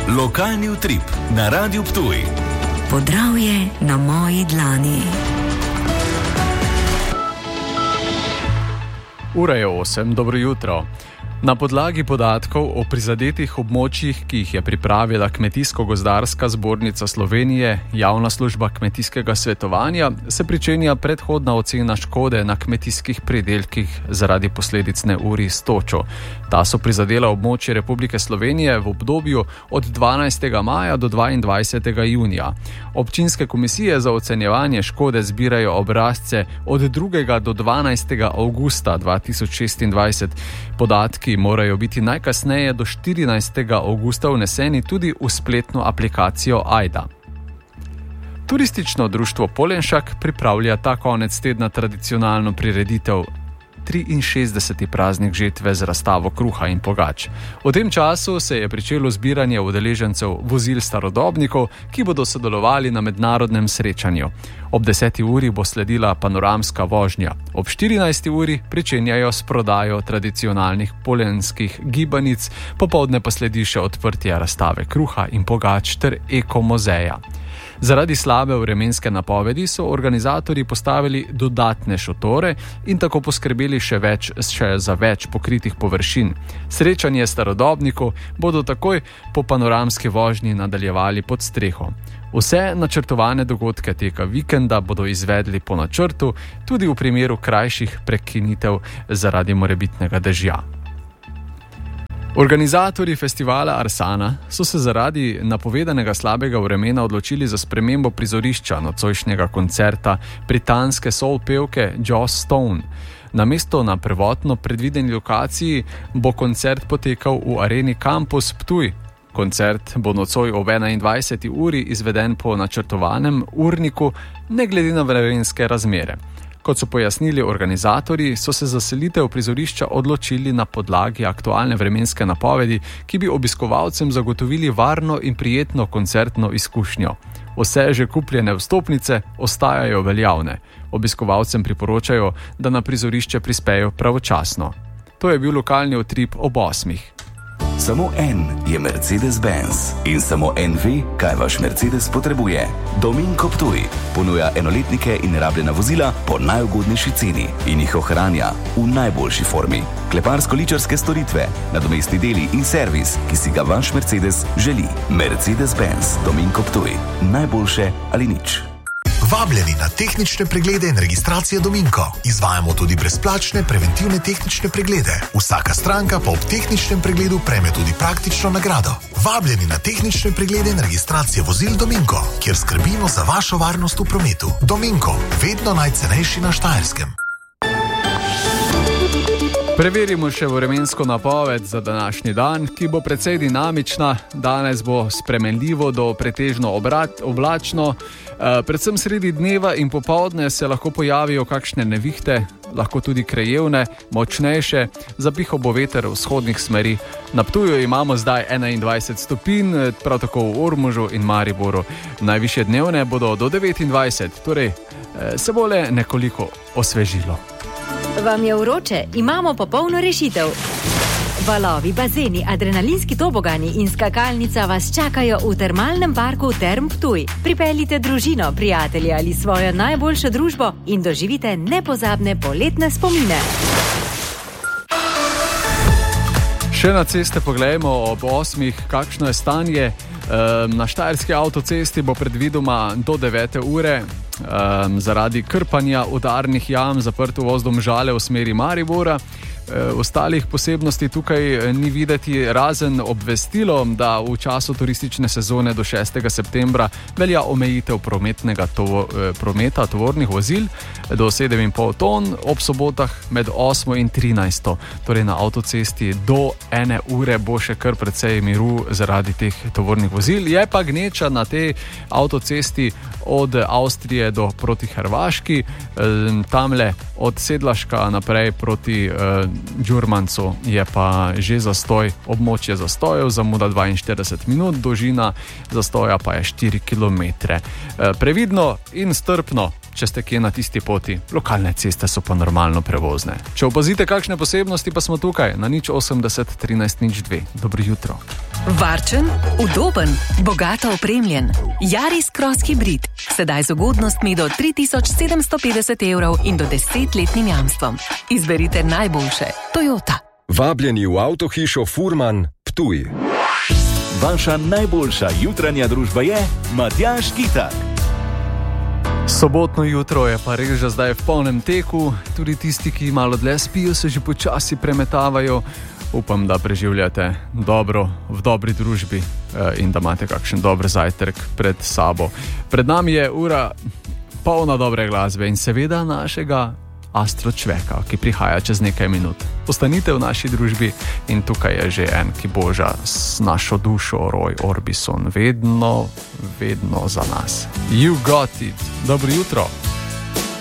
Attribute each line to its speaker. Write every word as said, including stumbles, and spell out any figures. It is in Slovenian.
Speaker 1: Lokalni utrip na Radiu Ptuj.
Speaker 2: Podravje na moji dlani.
Speaker 3: Ura je osem, dobro jutro. Na podlagi podatkov o prizadetih območjih, ki jih je pripravila Kmetijsko-gozdarska zbornica Slovenije, javna služba kmetijskega svetovanja, se pričenja predhodna ocena škode na kmetijskih pridelkih zaradi posledic neurij s točo. Ta so prizadela območje Republike Slovenije v obdobju od dvanajstega maja do dvaindvajsetega junija. Občinske komisije za ocenjevanje škode zbirajo obrazce od drugega do dvanajstega avgusta dva tisoč šestindvajset. Podatki ki morajo biti najkasneje do štirinajstega avgusta vneseni tudi v spletno aplikacijo Ajda. Turistično društvo Polenšak pripravlja ta konec tedna tradicionalno prireditev triinšestdeseti praznik žetve z razstavo kruha in pogač. V tem času se je pričelo zbiranje udeležencev vozil starodobnikov, ki bodo sodelovali na mednarodnem srečanju. Ob deseti uri bo sledila panoramska vožnja. Ob štirinajsti uri pričenjajo s prodajo tradicionalnih polenskih gibanic, popoldne pa sledi še odprtje razstave kruha in pogač ter ekomuzeja. Zaradi slabe vremenske napovedi so organizatorji postavili dodatne šotore in tako poskrbeli še, več, še za več pokritih površin. Srečanje starodobnikov bodo takoj po panoramski vožnji nadaljevali pod streho. Vse načrtovane dogodke teka vikenda bodo izvedli po načrtu, tudi v primeru krajših prekinitev zaradi morebitnega dežja. Organizatorji festivala Arsana so se zaradi napovedanega slabega vremena odločili za spremembo prizorišča nocojšnjega koncerta britanske soul pevke Joss Stone. Namesto na prvotno predvideni lokaciji bo koncert potekal v areni Campus Ptuj. Koncert bo nocoj ob enaindvajseti uri izveden po načrtovanem urniku, ne glede na vremenske razmere. Kot so pojasnili organizatorji, so se za selitev prizorišča odločili na podlagi aktualne vremenske napovedi, ki bi obiskovalcem zagotovili varno in prijetno koncertno izkušnjo. Vse že kupljene vstopnice ostajajo veljavne. Obiskovalcem priporočajo, da na prizorišče prispejo pravočasno. To je bil lokalni utrip ob osmih.
Speaker 1: Samo en je Mercedes-Benz in samo en ve, kaj vaš Mercedes potrebuje. Dominko Ptuj ponuja enoletnike in rabljena vozila po najugodnejši ceni in jih ohranja v najboljši formi. Kleparsko-ličarske storitve, nadomestni deli in servis, ki si ga vaš Mercedes želi. Mercedes-Benz Dominko Ptuj. Najboljše ali nič.
Speaker 4: Vabljeni na tehnične preglede in registracije Dominko. Izvajamo tudi brezplačne preventivne tehnične preglede. Vsaka stranka pa ob tehničnem pregledu prejme tudi praktično nagrado. Vabljeni na tehnične preglede in registracije vozil Dominko, kjer skrbimo za vašo varnost v prometu. Dominko, vedno najcenejši na Štajerskem.
Speaker 3: Preverimo še vremensko napoved za današnji dan, ki bo precej dinamična. Danes bo spremenljivo do pretežno obrat, oblačno. E, predvsem sredi dneva in popoldne se lahko pojavijo kakšne nevihte, lahko tudi krajevne, močnejše. Zapihal bo veter vzhodnih smeri. Na Ptuju imamo zdaj enaindvajset stopinj, prav tako v Ormožu in Mariboru. Najvišje dnevne bodo do devetindvajset, torej e, se bo le nekoliko osvežilo.
Speaker 5: Vam je vroče? Imamo popolno rešitev. Valovi, bazeni, adrenalinski tobogani in skakalnica vas čakajo v termalnem parku Term Ptuj. Pripeljite družino, prijatelje ali svojo najboljšo družbo in doživite nepozabne poletne spomine.
Speaker 3: Še na ceste poglejmo ob osmih, kakšno je stanje. Na štajerski avtocesti bo predvidoma do devete ure um, zaradi krpanja udarnih jam zaprto voz Domžale v smeri Maribora. Ostalih posebnosti tukaj ni videti, razen obvestilo, da v času turistične sezone do šestega septembra velja omejitev prometnega tovo, prometa tovornih vozil do sedem in pol ton, ob sobotah med osmo in trinajsto. Torej na avtocesti do ene ure bo še kar precej miru zaradi teh tovornih vozil. Je pa gneča na tej avtocesti od Avstrije do proti Hrvaški, tamle od Sedlaška naprej proti Đurmancu je pa že zastoj, območje zastojev, zamuda dvainštirideset minut, dolžina zastoja pa je štiri kilometre. Previdno in strpno, če ste kje na tisti poti. Lokalne ceste so pa normalno prevozne. Če opazite kakšne posebnosti, pa smo tukaj na nič osemdeset trinajst nič dve. Dobro jutro.
Speaker 6: Varčen, udoben, bogato opremljen. Yaris Cross Hybrid. Sedaj z ugodnostmi do tri tisoč sedemsto petdeset evrov in do desetletnim jamstvom. Izberite najboljše. Toyota.
Speaker 7: Vabljeni v avtohišo Furman, Ptuj.
Speaker 1: Vaša najboljša jutranja družba je Matjaž Kitak.
Speaker 3: Sobotno jutro je pa res že zdaj v polnem teku. Tudi tisti, ki malo dlje spijo, se že počasi premetavajo. Upam, da preživljate dobro v dobri družbi in da imate kakšen dober zajtrk pred sabo. Pred nami je ura polna dobre glasbe in seveda našega Astro Čveka, ki prihaja čez nekaj minut. Ostanite v naši družbi in tukaj je že en, ki boža s našo dušo, Roy Orbison, vedno, vedno za nas. You got it. Dobro jutro.